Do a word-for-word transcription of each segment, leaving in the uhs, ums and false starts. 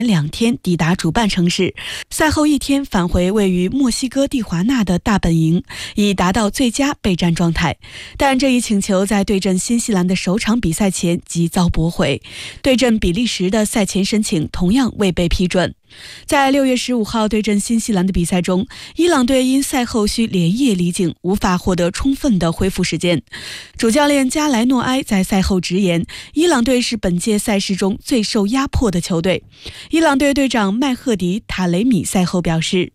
两天抵达主办城市，赛后一天返回位于墨西哥蒂华纳的大本营，以达到最佳备战状态。但这一请求在对阵新西兰的首场比赛前即遭驳回，对阵比利时的赛前申请同样未被批准。在六月十五号对阵新西兰的比赛中，伊朗队因赛后需连夜离境，无法获得充分的恢复时间。主教练加莱诺埃在赛后直言，伊朗队是本届赛事中最受压迫的球队。伊朗队队长麦赫迪·塔雷米赛后表示，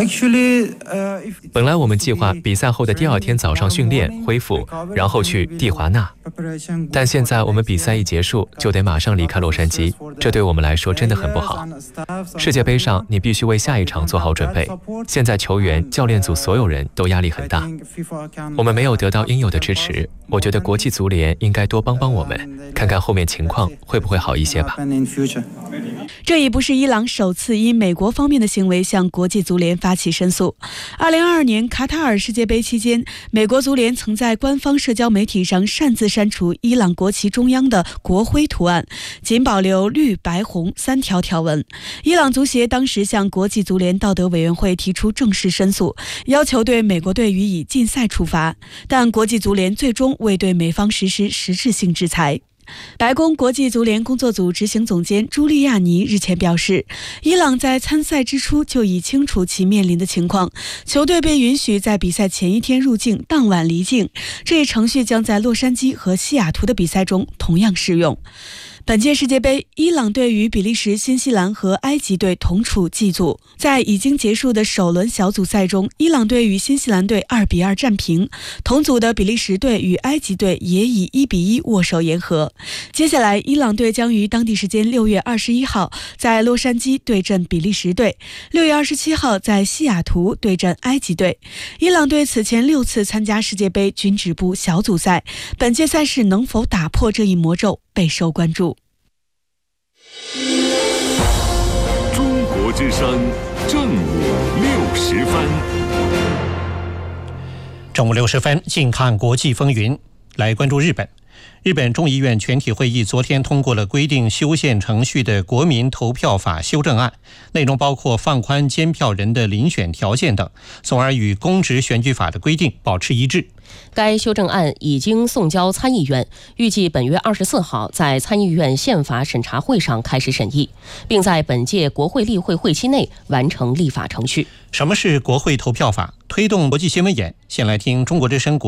本来我们计划比赛后的第二天早上训练恢复，然后去蒂华纳，但现在我们比赛一结束就得马上离开洛杉矶，这对我们来说真的很不好。世界杯上你必须为下一场做好准备，现在球员、教练组所有人都压力很大，我们没有得到应有的支持，我觉得国际足联应该多帮帮我们，看看后面情况会不会好一些吧。 这已不是伊朗首次因美国方面的行为向国际足联发起申诉。二零二二年卡塔尔世界杯期间，美国足联曾在官方社交媒体上擅自删除伊朗国旗中央的国徽图案，仅保留绿、白、红三条条纹。伊朗足协当时向国际足联道德委员会提出正式申诉，要求对美国队予以禁赛处罚，但国际足联最终未对美方实施实质性制裁。白宫国际足联工作组执行总监朱利亚尼日前表示，伊朗在参赛之初就已清楚其面临的情况，球队被允许在比赛前一天入境，当晚离境，这一程序将在洛杉矶和西雅图的比赛中同样适用。本届世界杯，伊朗队与比利时、新西兰和埃及队同处 G 组。在已经结束的首轮小组赛中，伊朗队与新西兰队二比二战平，同组的比利时队与埃及队也以一比一握手言和。接下来，伊朗队将于当地时间六月二十一号在洛杉矶对阵比利时队，六月二十七号在西雅图对阵埃及队。伊朗队此前六次参加世界杯均止步小组赛，本届赛事能否打破这一魔咒备受关注。 中国之声正午六时分， 正午六十分，近看国际风云，来关注日本。日本众议院全体会议昨天通过了规定修宪程序的国民投票法修正案，内容包括放宽监票人的遴选条件等，从而与公职选举法的规定保持一致。 该修正案已经送交参议院，预计本月二十四号在参议院宪法审查会上开始审议，并在本届国会例会会期内完成立法程序。 什么是国会投票法？推动国际新闻眼，先来听中国之声国